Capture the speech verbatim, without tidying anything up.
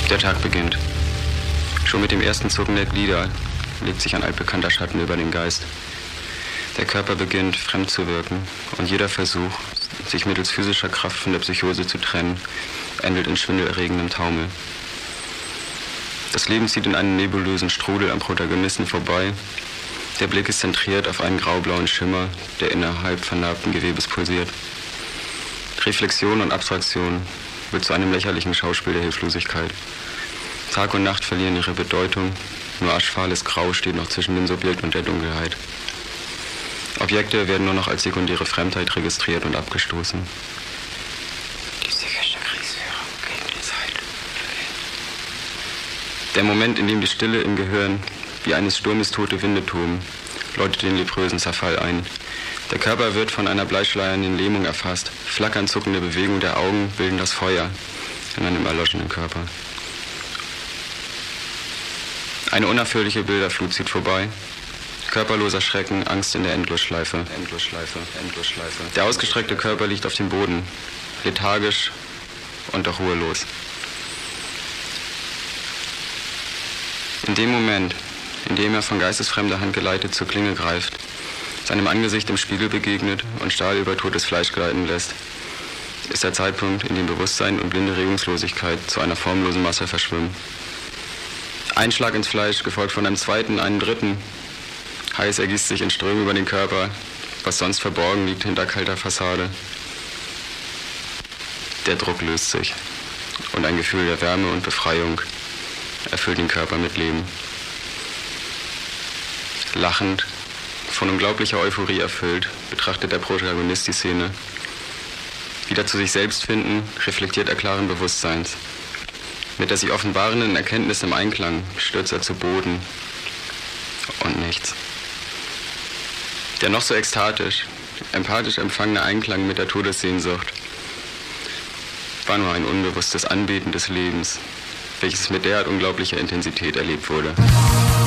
Der Tag beginnt. Schon mit dem ersten Zucken der Glieder legt sich ein altbekannter Schatten über den Geist. Der Körper beginnt, fremd zu wirken, und jeder Versuch, sich mittels physischer Kraft von der Psychose zu trennen, endet in schwindelerregendem Taumel. Das Leben zieht in einen nebulösen Strudel am Protagonisten vorbei. Der Blick ist zentriert auf einen graublauen Schimmer, der innerhalb vernarbten Gewebes pulsiert. Reflexion und Abstraktion wird zu einem lächerlichen Schauspiel der Hilflosigkeit. Tag und Nacht verlieren ihre Bedeutung, nur aschfahles Grau steht noch zwischen dem Subjekt und der Dunkelheit. Objekte werden nur noch als sekundäre Fremdheit registriert und abgestoßen. Die psychische Kriegsführung gegen die Zeit. Der Moment, in dem die Stille im Gehirn wie eines Sturmes tote Winde toben, läutet den leprösen Zerfall ein. Der Körper wird von einer bleischleiernden Lähmung erfasst. Flackern zuckende Bewegungen der Augen bilden das Feuer in einem erloschenen Körper. Eine unaufhörliche Bilderflut zieht vorbei. Körperloser Schrecken, Angst in der Endlosschleife. Endlosschleife, Endlosschleife. Der ausgestreckte Körper liegt auf dem Boden, lethargisch und doch ruhelos. In dem Moment, in dem er von geistesfremder Hand geleitet zur Klinge greift, seinem Angesicht im Spiegel begegnet und Stahl über totes Fleisch gleiten lässt, ist der Zeitpunkt, in dem Bewusstsein und blinde Regungslosigkeit zu einer formlosen Masse verschwimmen. Ein Schlag ins Fleisch, gefolgt von einem zweiten, einem dritten. Heiß ergießt sich in Strömen über den Körper, was sonst verborgen liegt hinter kalter Fassade. Der Druck löst sich und ein Gefühl der Wärme und Befreiung erfüllt den Körper mit Leben. Lachend, von unglaublicher Euphorie erfüllt, betrachtet der Protagonist die Szene. Wieder zu sich selbst finden, reflektiert er klaren Bewusstseins. Mit der sich offenbarenden Erkenntnis im Einklang stürzt er zu Boden und nichts. Der noch so ekstatisch, empathisch empfangene Einklang mit der Todessehnsucht war nur ein unbewusstes Anbeten des Lebens, welches mit derart unglaublicher Intensität erlebt wurde.